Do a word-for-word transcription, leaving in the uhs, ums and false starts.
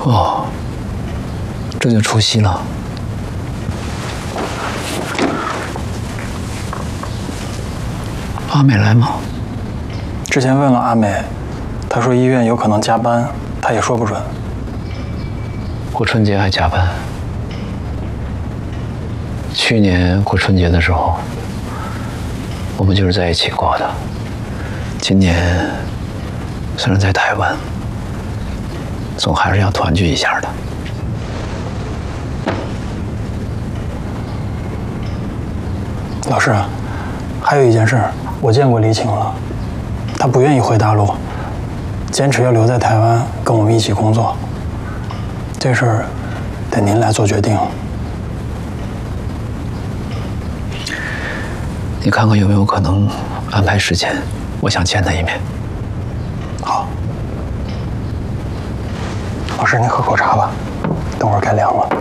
哦，这就除夕了。阿美来吗？ 之前问了阿美，她说医院有可能加班，她也说不准。 过春节还加班？去年过春节的时候，我们就是在一起过的。今年虽然在台湾，总还是要团聚一下的。 老师，还有一件事，我见过黎晴了，她不愿意回大陆，坚持要留在台湾跟我们一起工作。这事儿得您来做决定。 你看看有没有可能安排时间，我想见他一面。 好，老师您喝口茶吧，等会儿该凉了。